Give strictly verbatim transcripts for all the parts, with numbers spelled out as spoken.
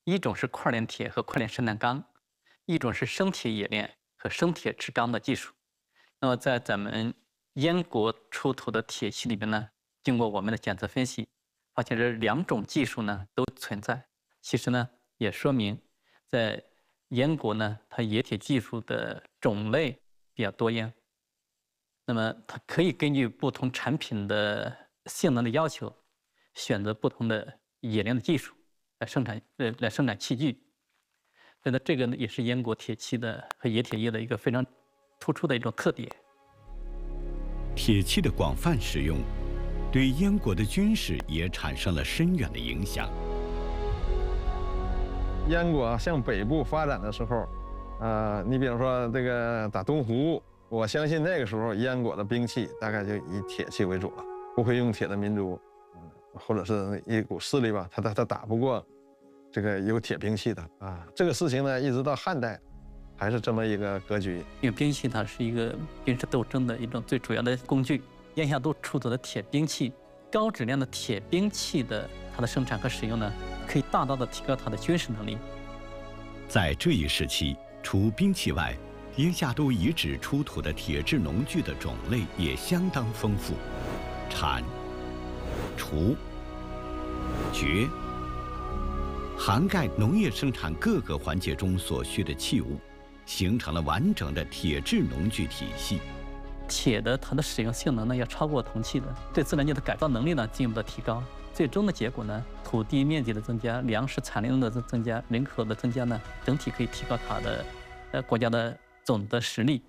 一种是块链铁和块链生碳钢，一种是生铁冶炼和生铁制钢的技术。那么在咱们燕国出土的铁器里边呢，经过我们的检测分析，发现这两种技术呢都存在。其实呢，也说明在燕国呢，它冶铁技术的种类比较多样。那么它可以根据不同产品的性能的要求，选择不同的冶炼的技术来生产呃来生产器具。所以呢，这个呢也是燕国铁器的和冶铁业的一个非常突出的一种特点。 铁器的广泛使用，对燕国的军事也产生了深远的影响。 燕国向北部发展的时候，呃，你比如说这个打东湖，我相信那个时候燕国的兵器大概就以铁器为主了，不会用铁的民族，嗯，或者是一股势力吧，他他他打不过这个有铁兵器的啊。这个事情呢，一直到汉代，还是这么一个格局。 因为兵器它是一个军事斗争的一种最主要的工具，燕夏都出土的铁兵器，高质量的铁兵器的它的生产和使用呢，可以大大的提高它的军事能力。 在这一时期，除兵器外，燕夏都遗址出土的铁制农具的种类也相当丰富，铲、锄、橛，涵盖农业生产各个环节中所需的器物，形成了完整的铁制农具体系。 铁的它的使用性能呢，要超过铜器的，对自然界的改造能力呢进一步的提高。最终的结果呢，土地面积的增加，粮食产量的增加，人口的增加呢，整体可以提高它的呃国家的总的实力。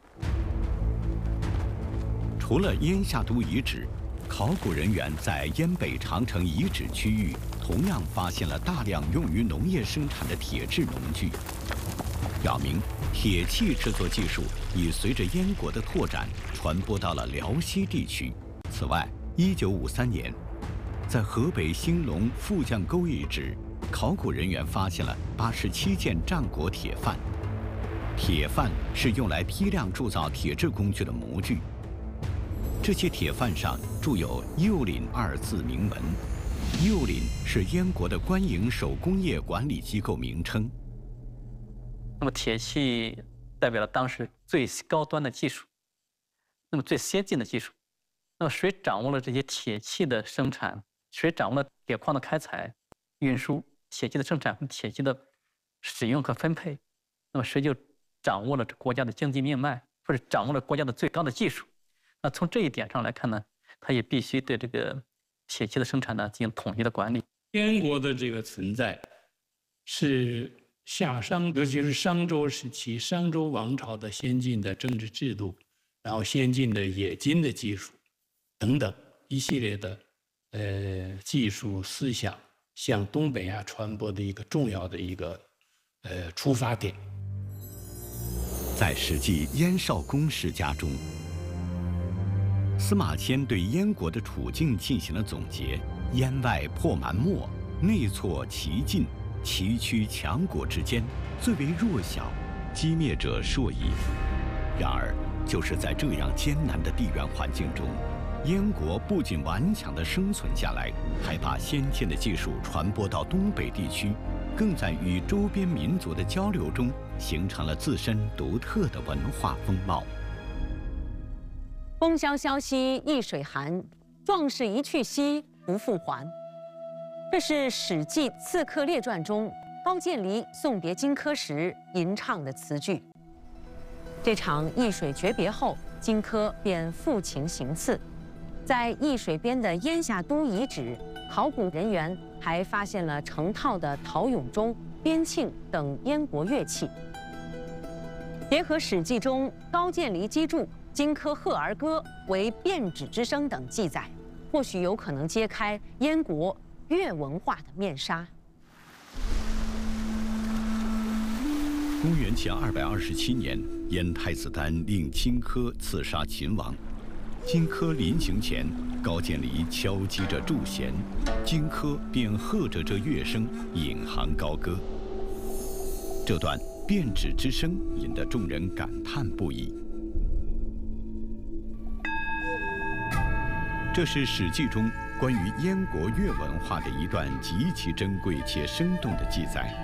除了燕夏都遗址，考古人员在燕北长城遗址区域同样发现了大量用于农业生产的铁制农具，表明铁器制作技术已随着燕国的拓展传播到了辽西地区。此外，一九五三年，在河北兴隆副将沟遗址，考古人员发现了八十七件战国铁范。铁范是用来批量铸造铁制工具的模具。这些铁范上铸有“右领”二字铭文，右领是燕国的官营手工业管理机构名称。 那么铁器代表了当时最高端的技术，那么最先进的技术。那么谁掌握了这些铁器的生产？谁掌握了铁矿的开采、运输、铁器的生产和铁器的使用和分配？那么谁就掌握了这国家的经济命脉，或者掌握了国家的最高的技术？那从这一点上来看呢，它也必须对这个铁器的生产呢进行统一的管理。 燕国的这个存在，是夏商，尤其是商周时期，商周王朝的先进的政治制度，然后先进的冶金的技术等等一系列的呃技术思想向东北亚传播的一个重要的一个呃出发点。 在《史记·燕少公世家》中，司马迁对燕国的处境进行了总结：燕外破蛮漠，内挫齐晋，崎岖强国之间，最为弱小，击灭者数矣。然而，就是在这样艰难的地缘环境中，燕国不仅顽强地生存下来，还把先进的技术传播到东北地区，更在与周边民族的交流中形成了自身独特的文化风貌。 风萧萧兮易水寒，壮士一去兮不复还。这是《史记·刺客列传》中高渐离送别荆轲时吟唱的词句。这场易水诀别后，荆轲便负荆行刺。在易水边的燕夏都遗址，考古人员还发现了成套的陶俑钟、边磬等燕国乐器。结合《史记》中高渐离击筑荆轲贺儿歌为变指之声等记载，或许有可能揭开燕国乐文化的面纱。 公元前二百二十七年，燕太子丹令荆轲刺杀秦王。荆轲临行前，高渐离敲击着柱弦，荆轲便和着这乐声引吭高歌。这段变指之声引得众人感叹不已。这是《史记》中关于燕国乐文化的一段极其珍贵且生动的记载。